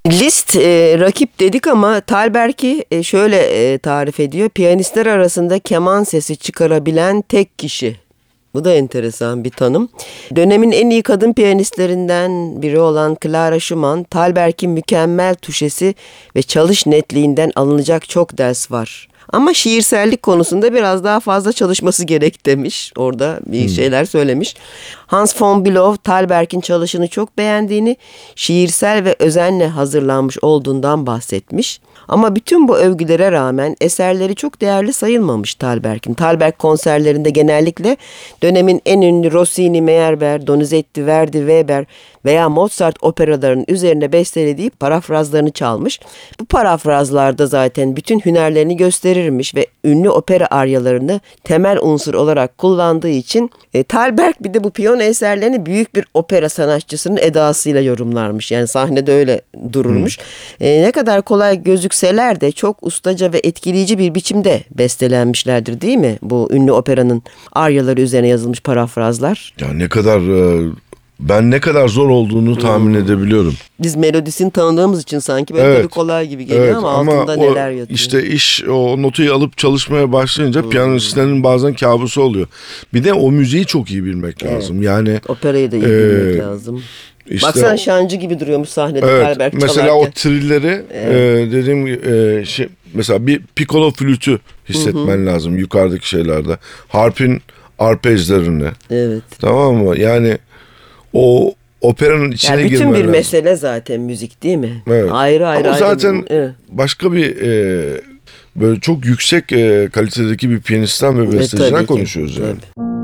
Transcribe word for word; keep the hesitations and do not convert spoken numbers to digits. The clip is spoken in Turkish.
Liszt e, rakip dedik ama Thalberg'i e, şöyle e, tarif ediyor. Piyanistler arasında keman sesi çıkarabilen tek kişi. Bu da enteresan bir tanım. Dönemin en iyi kadın piyanistlerinden biri olan Clara Schumann, Thalberg'in mükemmel tuşesi ve çalış netliğinden alınacak çok ders var. Ama şiirsellik konusunda biraz daha fazla çalışması gerek demiş. Orada bir hmm. şeyler söylemiş. Hans von Bülow, Thalberg'in çalışını çok beğendiğini, şiirsel ve özenle hazırlanmış olduğundan bahsetmiş. Ama bütün bu övgülere rağmen eserleri çok değerli sayılmamış Thalberg'in. Thalberg konserlerinde genellikle dönemin en ünlü Rossini, Meyerbeer, Donizetti, Verdi, Weber veya Mozart operalarının üzerine bestelediği parafrazlarını çalmış. Bu parafrazlarda zaten bütün hünerlerini gösterirmiş ve ünlü opera aryalarını temel unsur olarak kullandığı için e, Thalberg bir de bu piyano eserlerini büyük bir opera sanatçısının edasıyla yorumlarmış. Yani sahnede öyle dururmuş. Hmm. E, ne kadar kolay gözükseler de çok ustaca ve etkileyici bir biçimde bestelenmişlerdir, değil mi? Bu ünlü operanın aryaları üzerine yazılmış parafrazlar. Ya ne kadar... E... Ben ne kadar zor olduğunu tahmin hmm. edebiliyorum. Biz melodisini tanıdığımız için sanki böyle evet. kolay gibi geliyor, evet, ama altında ama neler yatıyor. İşte iş o notuyu alıp çalışmaya başlayınca hmm. piyanistlerin bazen kabusu oluyor. Bir de o müziği çok iyi bilmek evet. lazım. Yani operayı da iyi e, bilmek lazım. İşte, baksana şancı gibi duruyormuş sahnede evet, Thalberg mesela çalarken. O trilleri evet. e, dediğim e, şey, mesela bir piccolo flütü hissetmen hı hı. lazım yukarıdaki şeylerde. Harpin arpejlerini. Evet. Tamam mı? Yani o operanın içine yani girmen lazım. Bütün bir mesele zaten müzik, değil mi? Evet. Ayrı ayrı. Ama ayrı zaten bir, evet. başka bir e, böyle çok yüksek e, kalitedeki bir piyanistten ve besteciden konuşuyoruz yani. Tabii.